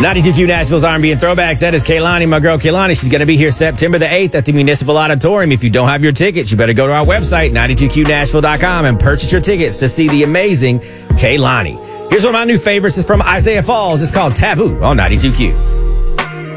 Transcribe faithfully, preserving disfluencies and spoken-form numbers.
ninety-two Q Nashville's R and B and Throwbacks. That is Kehlani, my girl Kehlani. She's going to be here September the eighth at the Municipal Auditorium. If you don't have your tickets, you better go to our website, ninety-two Q Nashville dot com, and purchase your tickets to see the amazing Kehlani. Here's one of my new favorites. It's from Isaiah Falls. It's called Taboo on ninety-two Q.